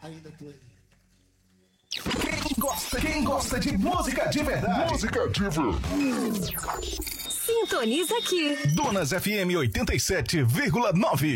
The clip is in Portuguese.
Ainda tô aí. Quem gosta de música de verdade? Música de verdade. Sintoniza aqui. Donas FM 87,9.